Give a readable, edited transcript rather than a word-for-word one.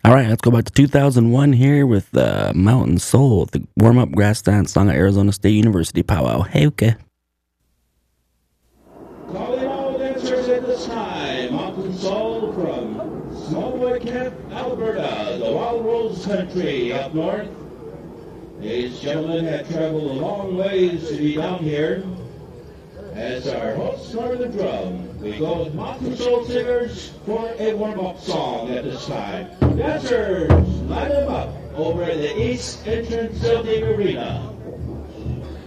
All right, let's go back to 2001 here with Mountain Soul, the warm-up grass dance song at Arizona State University powwow. Hey, okay. Calling all dancers at this time, Mountain Soul from Small Boy Camp, Alberta, the Wild Rose Country up north. These gentlemen have traveled a long ways to be down here. As our hosts are the drum, we go with Mountain Soul singers for a warm-up song at this time. Dancers, line them up over at the east entrance of the arena.